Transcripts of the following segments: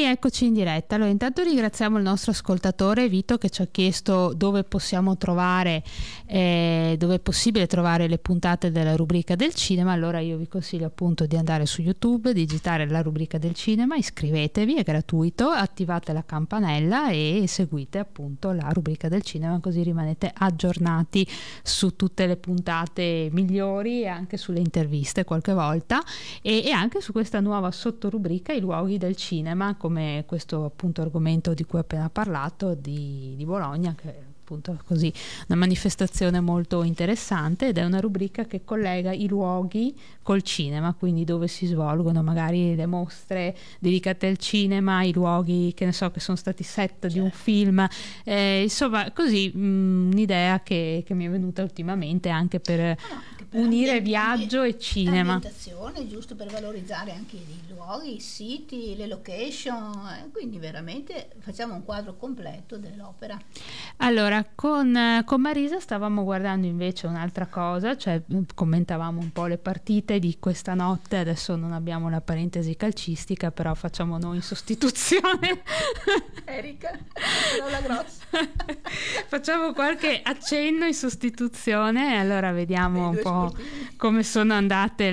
rieccoci in diretta. Allora, intanto ringraziamo il nostro ascoltatore Vito che ci ha chiesto dove possiamo trovare, dove è possibile trovare le puntate della rubrica del cinema. Allora io vi consiglio appunto di andare su YouTube, digitare la rubrica del cinema, iscrivetevi, è gratuito, attivate la campanella e seguite appunto la rubrica del cinema, così rimanete aggiornati su tutte le puntate migliori e anche sulle interviste qualche volta e anche su questa nuova sottorubrica, i luoghi del cinema, come questo appunto argomento di cui ho appena parlato di Bologna, che è appunto così una manifestazione molto interessante ed è una rubrica che collega i luoghi col cinema, quindi dove si svolgono magari le mostre dedicate al cinema, i luoghi che ne so che sono stati set di un film, insomma così un'idea che mi è venuta ultimamente anche per unire viaggio e cinema. Ambientazione, giusto per valorizzare anche i luoghi, i siti, le location, quindi veramente facciamo un quadro completo dell'opera. Allora, con Marisa stavamo guardando invece un'altra cosa, cioè commentavamo un po' le partite di questa notte. Adesso non abbiamo la parentesi calcistica, però facciamo noi in sostituzione. Erika, parola grossa. Facciamo qualche accenno in sostituzione, allora vediamo un po' come sono andate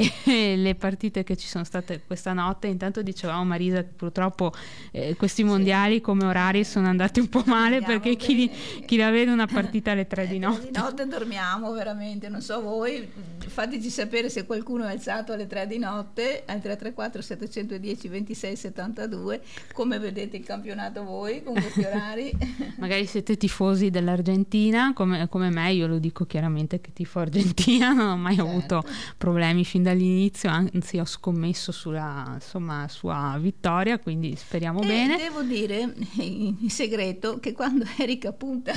le partite che ci sono state questa notte. Intanto dicevamo, Marisa, che purtroppo questi mondiali come orari sono andati un po' male, perché chi la vede una partita alle 3 di notte. Di notte dormiamo veramente, non so voi, fateci sapere se qualcuno è alzato alle 3 di notte al 334 710 26 72, come vedete il campionato voi con questi orari. Magari siete tifosi dell'Argentina come me, io lo dico chiaramente che tifo Argentina, non ho mai avuto problemi fin dall'inizio, anzi ho scommesso sulla sua vittoria, quindi speriamo bene. Devo dire in segreto che quando Erika punta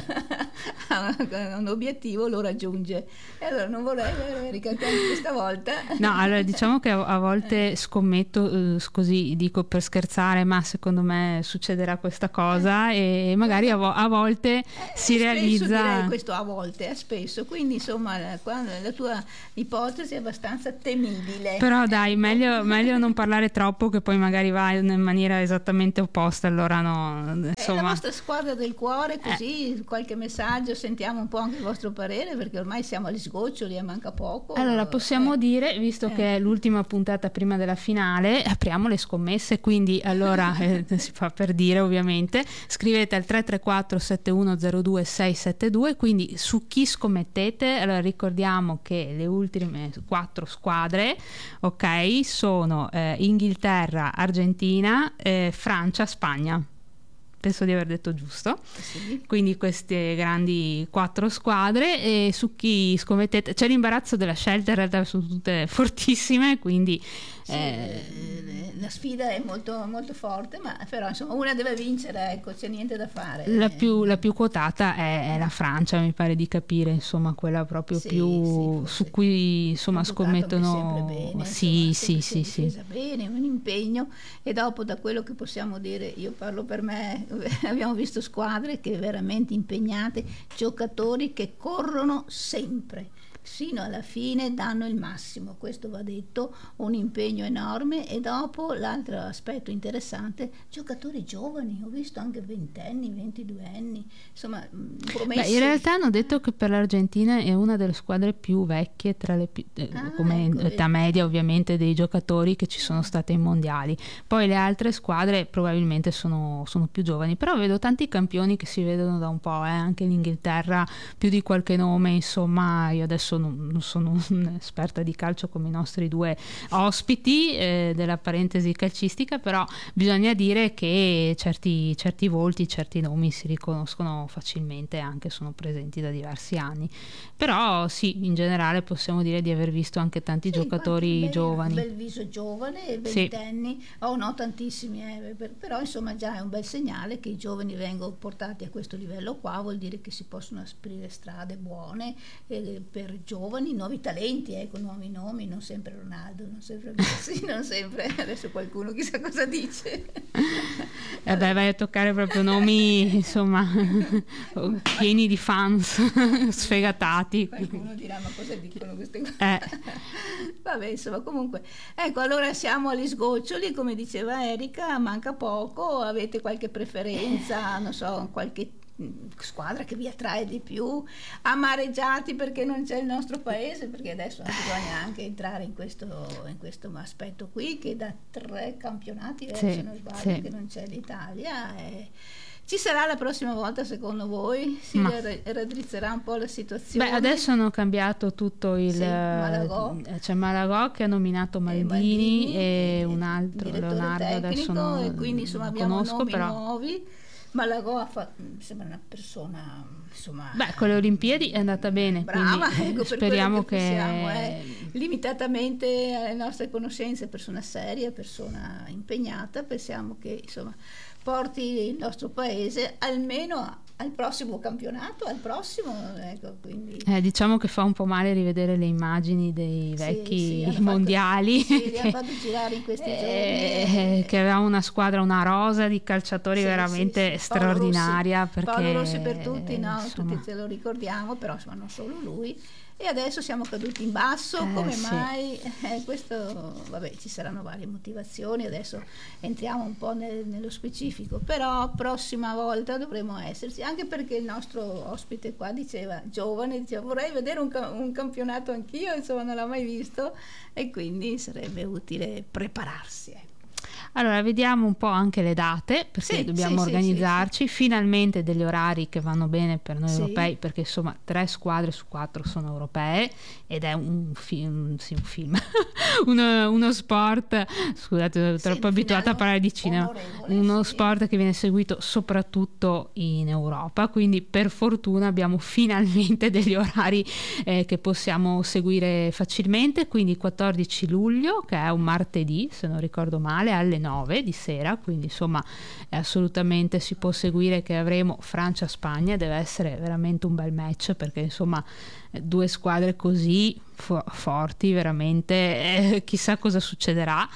a un obiettivo lo raggiunge, e allora non vorrei Erika questa volta. No, allora diciamo che a volte scommetto, così dico per scherzare, ma secondo me succederà questa cosa e magari a volte si realizza. Direi questo a volte, spesso, quindi insomma la tua ipotesi è abbastanza temibile. Però dai, meglio non parlare troppo, che poi magari va in maniera esattamente opposta, allora no, insomma. È la vostra squadra del cuore, così qualche messaggio, sentiamo un po' anche il vostro parere, perché ormai siamo agli sgoccioli e manca poco. Allora possiamo dire, visto che è l'ultima puntata prima della finale, apriamo le scommesse, quindi allora si fa per dire, ovviamente scrivete al 334 7102 672, quindi su chi scommettete. Allora ricordiamo che le ultime 4 squadre, ok, sono Inghilterra, Argentina, Francia, Spagna. Penso di aver detto giusto. Sì. Quindi queste grandi 4 squadre, e su chi scommettete c'è l'imbarazzo della scelta, in realtà sono tutte fortissime, quindi la sfida è molto, molto forte, ma però insomma una deve vincere, ecco, c'è niente da fare. La più quotata è la Francia, mi pare di capire, insomma quella proprio su cui insomma scommettono bene, sì. Bene, un impegno, e dopo, da quello che possiamo dire, io parlo per me, abbiamo visto squadre che veramente impegnate, giocatori che corrono sempre sino alla fine, danno il massimo, questo va detto, un impegno enorme. E dopo l'altro aspetto interessante, giocatori giovani, ho visto anche 20enni, 22enni, insomma promessi. In realtà hanno detto che per l'Argentina è una delle squadre più vecchie tra le come età media, ovviamente, dei giocatori che ci sono state ai mondiali. Poi le altre squadre probabilmente sono più giovani, però vedo tanti campioni che si vedono da un po', anche l'Inghilterra più di qualche nome, insomma. Io adesso non sono un'esperta di calcio come i nostri due ospiti della parentesi calcistica, però bisogna dire che certi volti, certi nomi si riconoscono facilmente, anche sono presenti da diversi anni. Però sì, in generale possiamo dire di aver visto anche tanti giocatori giovani. Un bel viso giovane, ventenni, no tantissimi, però insomma già è un bel segnale che i giovani vengono portati a questo livello qua, vuol dire che si possono aprire strade buone per giovani, nuovi talenti, nuovi nomi, non sempre Ronaldo, non sempre Messi, non sempre adesso qualcuno chissà cosa dice. Vabbè, vai a toccare proprio nomi, insomma, pieni di fans sfegatati. Qualcuno dirà, ma cosa dicono queste cose? Vabbè, insomma, comunque, ecco, allora siamo agli sgoccioli, come diceva Erika, manca poco, avete qualche preferenza, non so, qualche squadra che vi attrae di più, amareggiati perché non c'è il nostro paese, perché adesso bisogna anche entrare in questo aspetto qui, che da 3 campionati se non sbaglio che non c'è l'Italia. Ci sarà la prossima volta, secondo voi? Si raddrizzerà un po' la situazione? Beh, adesso hanno cambiato tutto il... Malagò. C'è Malagò che ha nominato Maldini e un altro, Leonardo, adesso non e quindi insomma abbiamo conosco, nomi però... nuovi. Malagò sembra una persona, insomma... Beh, con le Olimpiadi è andata bene, brava, quindi ecco, speriamo che possiamo, limitatamente alle nostre conoscenze, persona seria, persona impegnata, pensiamo che insomma porti il nostro paese almeno al prossimo campionato, ecco, quindi... diciamo che fa un po' male rivedere le immagini dei vecchi mondiali li ha fatto girare in questi giorni, che avevamo una squadra, una rosa di calciatori veramente straordinaria. Paolo Rossi per tutti, no? Insomma... tutti ce lo ricordiamo, però insomma non solo lui. E adesso siamo caduti in basso, come mai? Questo, vabbè, ci saranno varie motivazioni, adesso entriamo un po' nello specifico, però prossima volta dovremo esserci, anche perché il nostro ospite qua diceva, giovane, diceva vorrei vedere un campionato anch'io, insomma non l'ho mai visto, e quindi sarebbe utile prepararsi. Allora, vediamo un po' anche le date, perché dobbiamo organizzarci, finalmente degli orari che vanno bene per noi europei, perché insomma 3 squadre su 4 sono europee ed è un film, uno sport, scusate, sono troppo abituata a parlare di cinema, uno sport che viene seguito soprattutto in Europa, quindi per fortuna abbiamo finalmente degli orari che possiamo seguire facilmente, quindi il 14 luglio, che è un martedì, se non ricordo male, alle 9 di sera, quindi insomma assolutamente si può seguire, che avremo Francia-Spagna, deve essere veramente un bel match, perché insomma 2 squadre così forti, veramente chissà cosa succederà.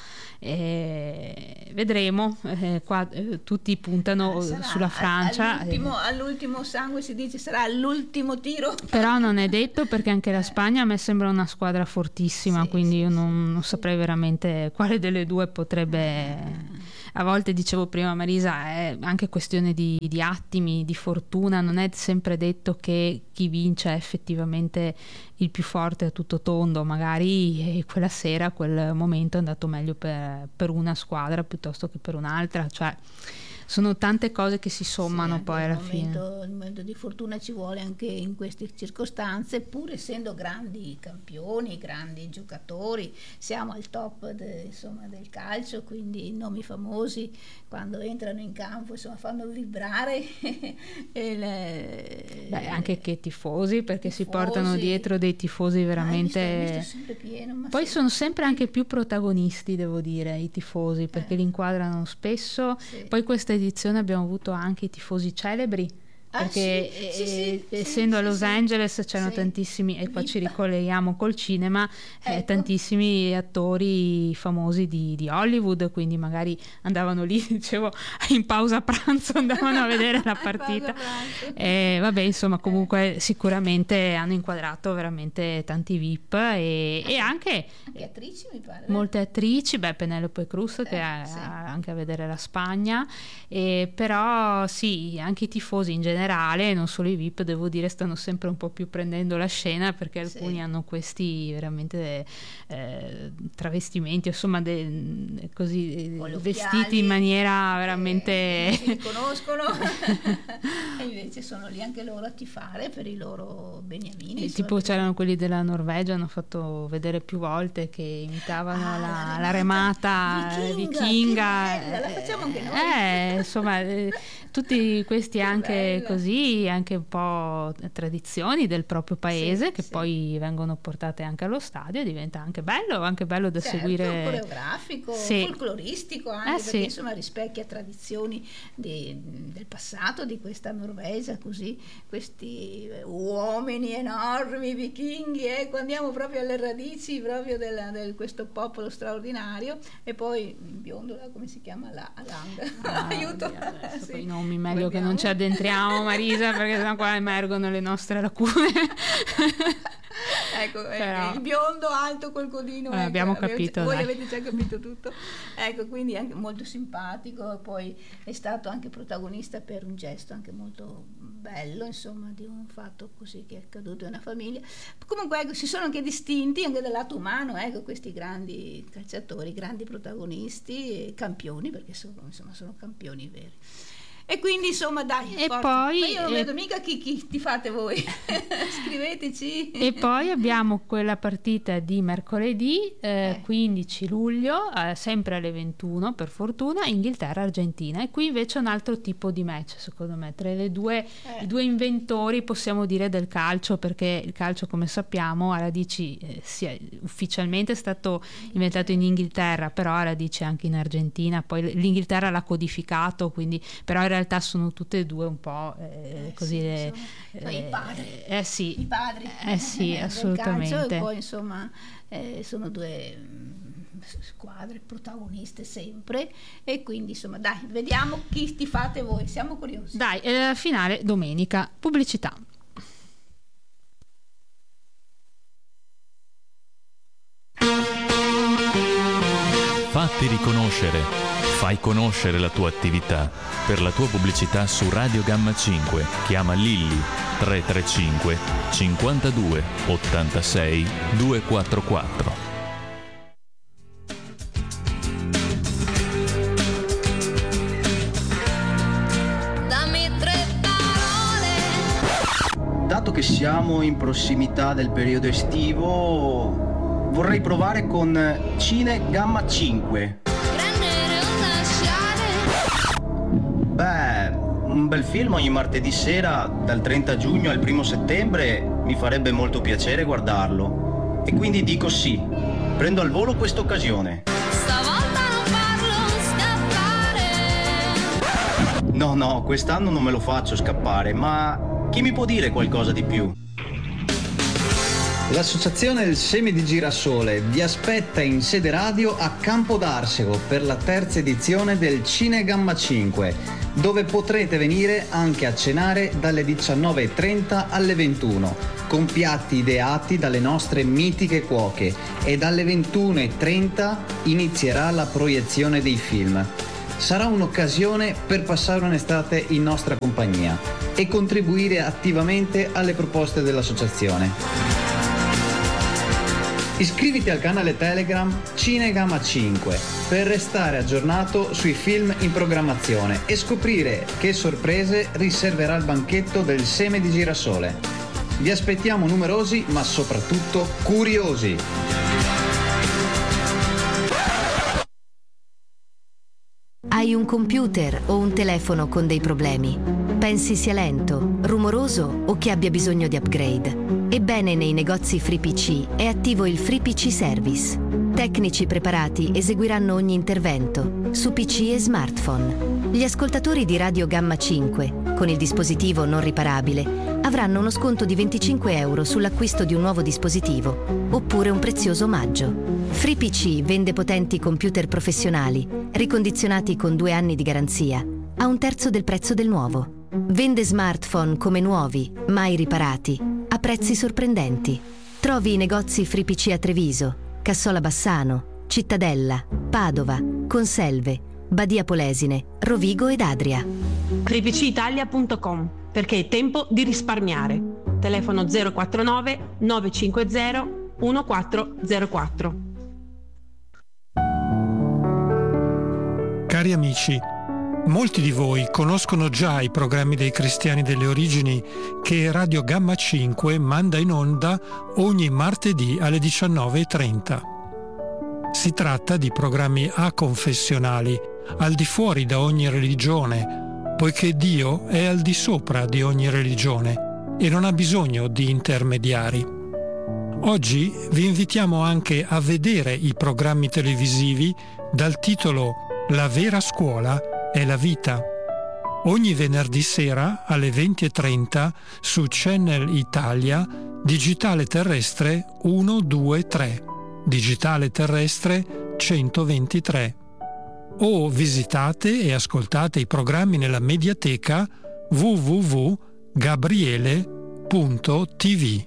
Vedremo, qua tutti puntano sulla Francia, all'ultimo sangue si dice, sarà l'ultimo tiro, però non è detto, perché anche la Spagna a me sembra una squadra fortissima, quindi io non saprei veramente quale delle due potrebbe. A volte, dicevo prima Marisa, è anche questione di attimi, di fortuna, non è sempre detto che chi vince è effettivamente il più forte a tutto tondo, magari quella sera, quel momento è andato meglio per una squadra piuttosto che per un'altra, cioè sono tante cose che si sommano poi alla fine. Il momento di fortuna ci vuole anche in queste circostanze, pur essendo grandi campioni, grandi giocatori, siamo al top del calcio, quindi nomi famosi quando entrano in campo insomma fanno vibrare anche che tifosi, perché si portano dietro dei tifosi veramente sempre pieno, poi sono sempre anche più protagonisti, devo dire, i tifosi, perché li inquadrano spesso. Poi questa edizione abbiamo avuto anche i tifosi celebri, perché essendo a Los Angeles c'erano tantissimi, e qua ci ricolleghiamo col cinema, tantissimi attori famosi di Hollywood, quindi magari andavano lì, dicevo, in pausa pranzo andavano a vedere la partita. Vabbè, insomma, comunque sicuramente hanno inquadrato veramente tanti VIP e anche attrici, mi pare. Molte attrici, Penelope Cruz che è anche a vedere la Spagna, però sì, anche i tifosi in generale, non solo i VIP, devo dire, stanno sempre un po' più prendendo la scena, perché alcuni hanno questi veramente travestimenti, insomma così vestiti in maniera veramente si riconoscono e invece sono lì anche loro a tifare per i loro beniamini, tipo c'erano quelli della Norvegia, hanno fatto vedere più volte, che imitavano la remata vichinga, la facciamo anche noi, insomma tutti questi anche così anche un po' tradizioni del proprio paese che poi vengono portate anche allo stadio, diventa anche bello da seguire, coreografico, folcloristico anche, perché insomma rispecchia tradizioni del passato di questa Norvegia, così questi uomini enormi vichinghi, andiamo proprio alle radici proprio di questo popolo straordinario. E poi il biondo, come si chiama? Lang. Aiuto. I nomi meglio che non ci addentriamo, Marisa, perché sennò qua emergono le nostre lacune. Ecco, il biondo alto col codino, abbiamo capito, voi avete già capito tutto. Ecco, quindi anche molto simpatico, poi è stato anche protagonista per un gesto anche molto bello, insomma, di un fatto così che è accaduto in una famiglia. Comunque si sono anche distinti anche dal lato umano, questi grandi calciatori, grandi protagonisti e campioni, perché sono campioni veri. E quindi insomma dai, e forza. Poi, ma io non vedo mica chi ti fate voi. Scriveteci. E poi abbiamo quella partita di mercoledì 15 luglio, sempre alle 21 per fortuna, Inghilterra-Argentina. E qui invece un altro tipo di match, secondo me, tra i due inventori, possiamo dire, del calcio, perché il calcio, come sappiamo, a radici ufficialmente è stato inventato in Inghilterra, però ha radici anche in Argentina. Poi l'Inghilterra l'ha codificato, quindi però in realtà sono tutte e due un po' così i padri. I padri. Assolutamente. Del calcio, e poi insomma sono due squadre protagoniste sempre, e quindi insomma dai, vediamo chi ti fate voi, siamo curiosi. Dai, finale domenica, pubblicità. Fatti riconoscere, fai conoscere la tua attività. Per la tua pubblicità su Radio Gamma 5 chiama Lilli 335 52 86 244. Dammi 3 parole. Dato che siamo in prossimità del periodo estivo, vorrei provare con Cine Gamma 5. Prendere o lasciare. Beh, un bel film ogni martedì sera dal 30 giugno al 1 settembre mi farebbe molto piacere guardarlo. E quindi dico sì, prendo al volo questa occasione. Stavolta non farlo scappare. No, quest'anno non me lo faccio scappare, ma chi mi può dire qualcosa di più? L'Associazione del Seme di Girasole vi aspetta in sede radio a Campo d'Arsego per la terza edizione del Cine Gamma 5, dove potrete venire anche a cenare dalle 19:30 alle 21, con piatti ideati dalle nostre mitiche cuoche, e dalle 21:30 inizierà la proiezione dei film. Sarà un'occasione per passare un'estate in nostra compagnia e contribuire attivamente alle proposte dell'associazione. Iscriviti al canale Telegram Cinegamma 5 per restare aggiornato sui film in programmazione e scoprire che sorprese riserverà il banchetto del Seme di Girasole. Vi aspettiamo numerosi, ma soprattutto curiosi. Hai un computer o un telefono con dei problemi? Pensi sia lento, rumoroso o che abbia bisogno di upgrade? Ebbene, nei negozi FreePC è attivo il FreePC Service. Tecnici preparati eseguiranno ogni intervento su PC e smartphone. Gli ascoltatori di Radio Gamma 5, con il dispositivo non riparabile, avranno uno sconto di 25 euro sull'acquisto di un nuovo dispositivo, oppure un prezioso omaggio. FreePC vende potenti computer professionali, ricondizionati con 2 anni di garanzia, a 1/3 del prezzo del nuovo. Vende smartphone come nuovi, mai riparati, a prezzi sorprendenti. Trovi i negozi FreePC a Treviso, Cassola Bassano, Cittadella, Padova, Conselve, Badia Polesine, Rovigo ed Adria. FreePCItalia.com, perché è tempo di risparmiare. Telefono 049 950 1404. Cari amici, molti di voi conoscono già i programmi dei Cristiani delle Origini che Radio Gamma 5 manda in onda ogni martedì alle 19:30. Si tratta di programmi aconfessionali, al di fuori da ogni religione, poiché Dio è al di sopra di ogni religione e non ha bisogno di intermediari. Oggi vi invitiamo anche a vedere i programmi televisivi dal titolo La vera scuola è la vita. Ogni venerdì sera alle 20:30 su Channel Italia, digitale terrestre 123, digitale terrestre 123. O visitate e ascoltate i programmi nella mediateca www.gabriele.tv.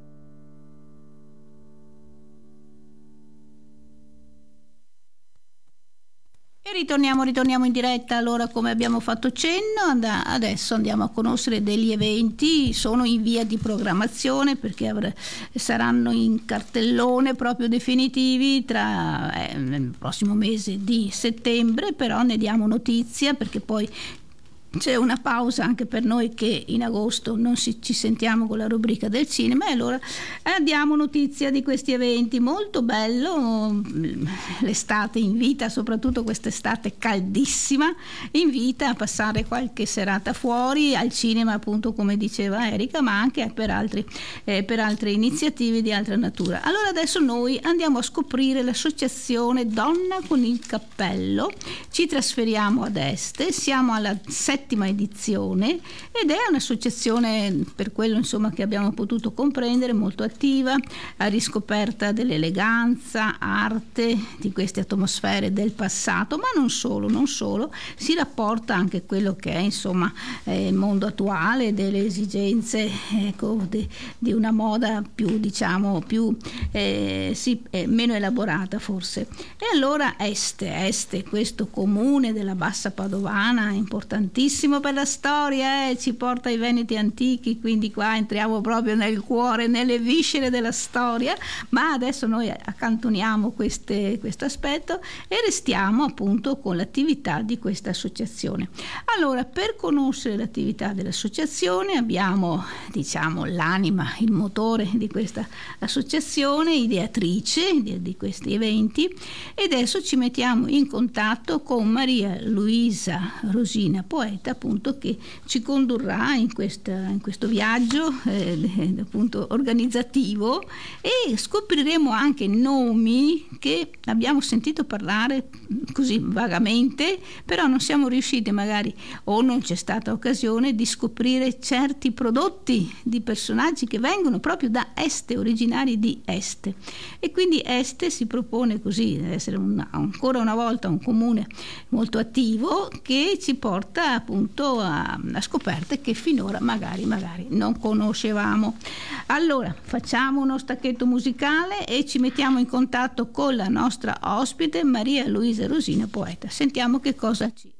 E ritorniamo in diretta. Allora, come abbiamo fatto cenno, adesso andiamo a conoscere degli eventi. Sono in via di programmazione perché saranno in cartellone proprio definitivi nel prossimo mese di settembre, però ne diamo notizia perché poi c'è una pausa anche per noi che in agosto non ci sentiamo con la rubrica del cinema, e allora diamo notizia di questi eventi. Molto bello, l'estate invita, soprattutto quest'estate caldissima, invita a passare qualche serata fuori, al cinema appunto come diceva Erika, ma anche per altre iniziative di altra natura. Allora adesso noi andiamo a scoprire l'associazione Donna con il Cappello, ci trasferiamo ad Este, siamo alla 7ª edizione ed è un'associazione, per quello insomma che abbiamo potuto comprendere, molto attiva, a riscoperta dell'eleganza, arte, di queste atmosfere del passato, ma non solo, si rapporta anche quello che è insomma il mondo attuale, delle esigenze, ecco, di una moda più meno elaborata forse. E allora Este, questo comune della Bassa Padovana, importantissimo per la storia, ci porta ai Veneti antichi, quindi qua entriamo proprio nel cuore, nelle viscere della storia, ma adesso noi accantoniamo questo aspetto e restiamo appunto con l'attività di questa associazione. Allora, per conoscere l'attività dell'associazione abbiamo, l'anima, il motore di questa associazione, ideatrice di questi eventi, e adesso ci mettiamo in contatto con Maria Luisa Rosina Poeta, appunto, che ci condurrà in questo viaggio appunto organizzativo, e scopriremo anche nomi che abbiamo sentito parlare così vagamente, però non siamo riusciti magari, o non c'è stata occasione di scoprire certi prodotti di personaggi che vengono proprio da Este, originari di Este, e quindi Este si propone così di essere ancora una volta un comune molto attivo che ci porta appunto a scoperte che finora magari non conoscevamo. Allora facciamo uno stacchetto musicale e ci mettiamo in contatto con la nostra ospite Maria Luisa Rosina Poeta. Sentiamo che cosa ci